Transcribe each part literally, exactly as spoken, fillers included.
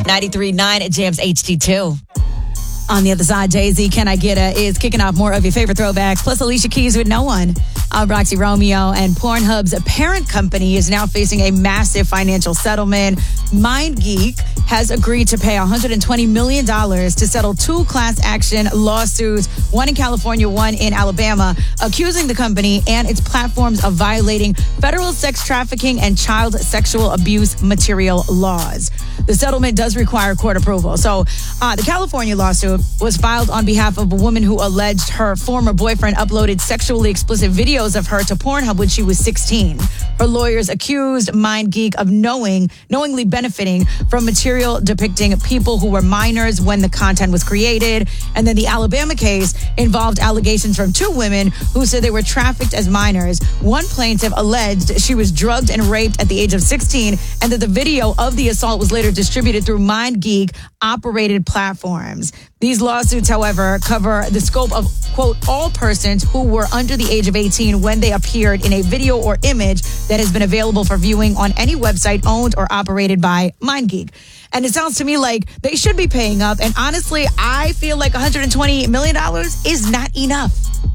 ninety-three point nine at Jams H D two. On the other side, Jay-Z, Can I Get Her is kicking off more of your favorite throwbacks, plus Alicia Keys with No One. Uh, Roxy Romeo and Pornhub's parent company is now facing a massive financial settlement. MindGeek has agreed to pay one hundred twenty million dollars to settle two class action lawsuits, one in California, one in Alabama, accusing the company and its platforms of violating federal sex trafficking and child sexual abuse material laws. The settlement does require court approval. So uh, the California lawsuit was filed on behalf of a woman who alleged her former boyfriend uploaded sexually explicit videos of her to Pornhub when she was sixteen. Her lawyers accused MindGeek of knowing, knowingly benefiting from material depicting people who were minors when the content was created. And then the Alabama case involved allegations from two women who said they were trafficked as minors. One plaintiff alleged she was drugged and raped at the age of sixteen, and that the video of the assault was later distributed through MindGeek operated platforms. These lawsuits, however, cover the scope of, quote, all persons who were under the age of eighteen when they appeared in a video or image that has been available for viewing on any website owned or operated by MindGeek. And it sounds to me like they should be paying up. And honestly, I feel like one hundred twenty million dollars is not enough.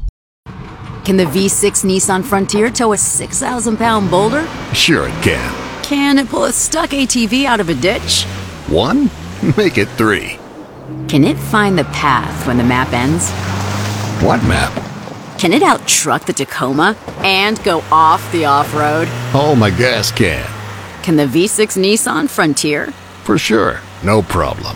Can the V six Nissan Frontier tow a six thousand pound boulder? Sure it can. Can it pull a stuck A T V out of a ditch? One? Make it three. Can it find the path when the map ends? What map? Can it out-truck the Tacoma and go off the off-road? Oh, my gas can. Can the V six Nissan Frontier? For sure. No problem.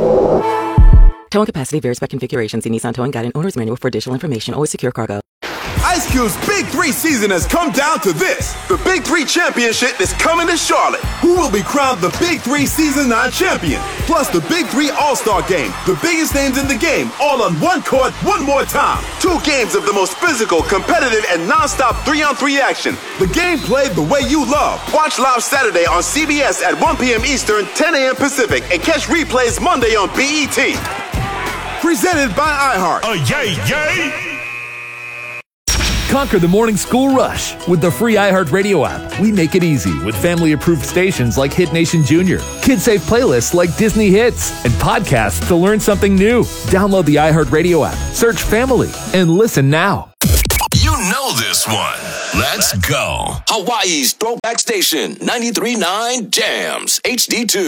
Towing capacity varies by configuration. See Nissan Towing Guide and Owner's Manual for additional information. Always secure cargo. Ice Cube's Big Three season has come down to this. The Big Three Championship is coming to Charlotte. Who will be crowned the Big Three Season nine champion? Plus the Big Three All-Star Game. The biggest names in the game, all on one court, one more time. Two games of the most physical, competitive, and non-stop three-on-three action. The game played the way you love. Watch live Saturday on C B S at one p.m. Eastern, ten a.m. Pacific, and catch replays Monday on B E T. Presented by iHeart. Oh, yay, yay! Conquer the morning school rush with the free iHeartRadio app. We make it easy with family-approved stations like Hit Nation Junior, kid-safe playlists like Disney Hits, and podcasts to learn something new. Download the iHeartRadio app, search Family, and listen now. You know this one. Let's go. Hawaii's Throwback Station, ninety-three point nine Jams H D two.